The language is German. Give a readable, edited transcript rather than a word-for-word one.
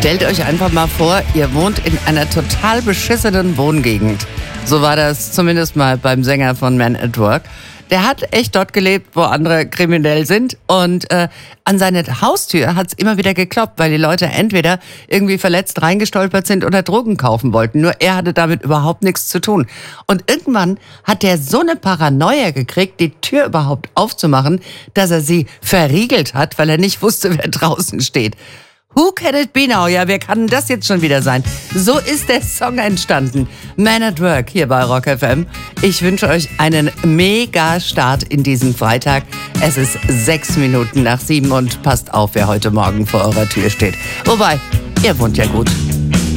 Stellt euch einfach mal vor, ihr wohnt in einer total beschissenen Wohngegend. So war das zumindest mal beim Sänger von Men at Work. Der hat echt dort gelebt, wo andere kriminell sind. Und an seine Haustür hat es immer wieder geklopft, weil die Leute entweder irgendwie verletzt reingestolpert sind oder Drogen kaufen wollten. Nur er hatte damit überhaupt nichts zu tun. Und irgendwann hat der so eine Paranoia gekriegt, die Tür überhaupt aufzumachen, dass er sie verriegelt hat, weil er nicht wusste, wer draußen steht. Who can it be now? Ja, wer kann das jetzt schon wieder sein? So ist der Song entstanden. Man at Work hier bei Rock FM. Ich wünsche euch einen mega Start in diesen Freitag. Es ist 6 Minuten nach 7 und passt auf, wer heute Morgen vor eurer Tür steht. Wobei, ihr wohnt ja gut.